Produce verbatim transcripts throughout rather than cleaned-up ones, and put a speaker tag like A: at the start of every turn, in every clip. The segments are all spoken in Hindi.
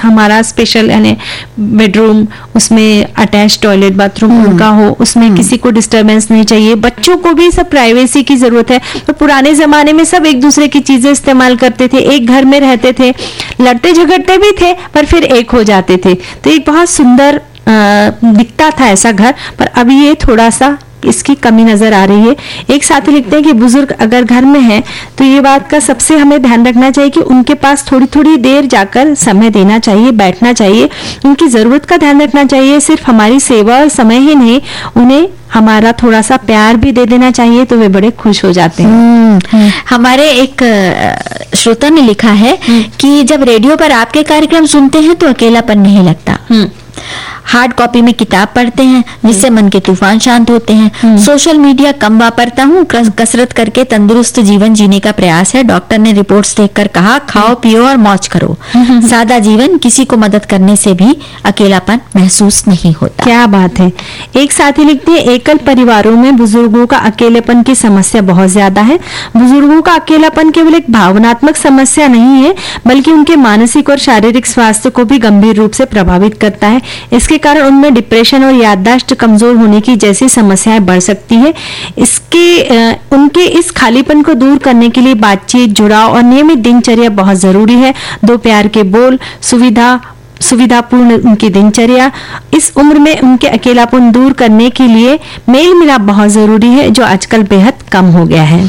A: हमारा स्पेशल यानी बेडरूम, उसमें अटैच टॉयलेट बाथरूम उनका हो, उसमें किसी को डिस्टरबेंस नहीं चाहिए। बच्चों को भी सब प्राइवेसी की जरूरत है। तो पुराने जमाने में सब एक दूसरे की चीजें इस्तेमाल करते थे, एक घर में रहते थे, लड़ते झगड़ते भी थे पर फिर एक हो जाते थे। तो एक बहुत सुंदर दिखता था ऐसा घर, पर अभी ये थोड़ा सा इसकी कमी नजर आ रही है। एक साथी लिखते हैं कि बुजुर्ग अगर घर में है तो ये बात का सबसे हमें ध्यान रखना चाहिए कि उनके पास थोड़ी थोड़ी देर जाकर समय देना चाहिए, बैठना चाहिए, उनकी जरूरत का ध्यान रखना चाहिए। सिर्फ हमारी सेवा और समय ही नहीं, उन्हें हमारा थोड़ा सा प्यार भी दे देना चाहिए तो वे बड़े खुश हो जाते हैं।
B: हमारे एक श्रोता ने लिखा है कि जब रेडियो पर आपके कार्यक्रम सुनते हैं तो अकेलापन नहीं लगता। हार्ड कॉपी में किताब पढ़ते हैं जिससे मन के तूफान शांत होते हैं। सोशल मीडिया कम वापरता हूँ, कसरत करके तंदुरुस्त जीवन जीने का प्रयास है। डॉक्टर ने रिपोर्ट्स देखकर कहा खाओ पियो और मौज करो। सादा जीवन, किसी को मदद करने से भी अकेलापन महसूस नहीं होता।
A: क्या बात है। एक साथी लिखते हैं एकल परिवारों में बुजुर्गों का अकेलेपन की समस्या बहुत ज्यादा है। बुजुर्गों का अकेलापन केवल एक भावनात्मक समस्या नहीं है बल्कि उनके मानसिक और शारीरिक स्वास्थ्य को भी गंभीर रूप से प्रभावित करता है। इसके कारण उनमें डिप्रेशन और याददाश्त कमजोर होने की जैसी समस्याएं बढ़ सकती है। इसके उनके इस खालीपन को दूर करने के लिए बातचीत, जुड़ाव और नियमित दिनचर्या बहुत जरूरी है। दो प्यार के बोल, सुविधा सुविधापूर्ण उनकी दिनचर्या, इस उम्र में उनके अकेलापन दूर करने के लिए मेल मिलाप बहुत जरूरी है जो आजकल बेहद कम हो गया है।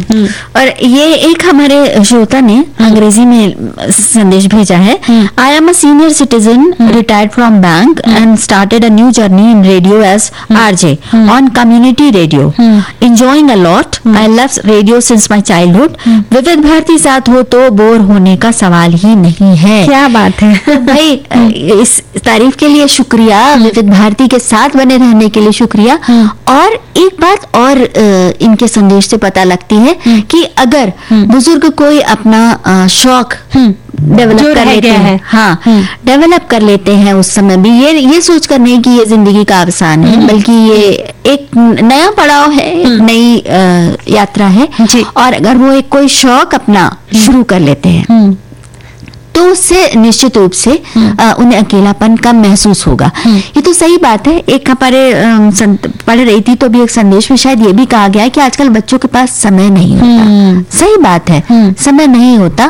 B: और ये एक हमारे श्रोता ने अंग्रेजी में संदेश भेजा है। I am a senior citizen retired from bank and started a new journey in radio as RJ on community radio, enjoying a lot. I love radio since my childhood. विविध भारती साथ हो तो बोर होने का सवाल ही नहीं है।
A: क्या बात है
B: भाई, इस तारीफ के लिए शुक्रिया, विविध भारती के साथ बने रहने के लिए शुक्रिया। और एक बात और इनके संदेश से पता लगती है कि अगर बुजुर्ग कोई अपना शौक डेवलप कर लेते हैं, हाँ डेवलप कर लेते हैं उस समय भी, ये ये सोचकर नहीं कि ये जिंदगी का अवसान है बल्कि ये एक नया पड़ाव है, एक नई यात्रा है। और अगर वो एक कोई शौक अपना शुरू कर लेते हैं तो उससे निश्चित रूप से आ, उन्हें अकेलापन कम महसूस होगा। ये तो सही बात है। एक हमारे पढ़ रही थी तो भी एक संदेश में शायद ये भी कहा गया है कि आजकल बच्चों के पास समय नहीं होता। सही बात है, समय नहीं होता।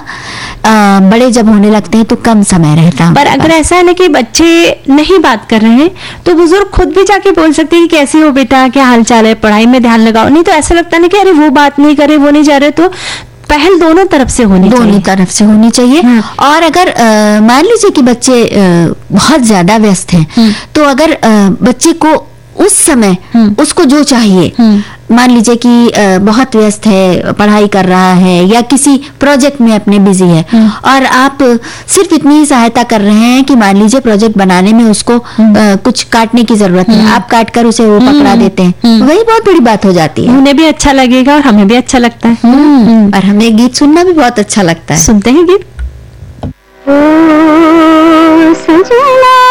B: आ, बड़े जब होने लगते हैं तो कम समय रहता।
A: पर अगर ऐसा है ना कि बच्चे नहीं बात कर रहे हैं तो बुजुर्ग खुद भी जाके बोल सकते हैं कि कैसी हो बेटा, क्या हाल चाल है, पढ़ाई में ध्यान लगाओ। नहीं तो ऐसा लगता है कि अरे वो बात नहीं करे, वो नहीं जा रहे। तो पहल दोनों तरफ से होनी चाहिए,
B: दोनों तरफ से होनी चाहिए। और अगर मान लीजिए कि बच्चे आ, बहुत ज्यादा व्यस्त हैं तो अगर आ, बच्चे को उस समय उसको जो चाहिए, मान लीजिए कि आ, बहुत व्यस्त है, पढ़ाई कर रहा है या किसी प्रोजेक्ट में अपने बिजी है और आप सिर्फ इतनी ही सहायता कर रहे हैं कि मान लीजिए प्रोजेक्ट बनाने में उसको आ, कुछ काटने की जरूरत है, आप काट कर उसे वो पकड़ा देते हैं, वही बहुत बड़ी बात हो जाती है।
A: उन्हें भी अच्छा लगेगा और हमें भी अच्छा लगता है
B: और हमें गीत सुनना भी बहुत अच्छा लगता है।
A: सुनते हैं गीत।
B: ओ सजना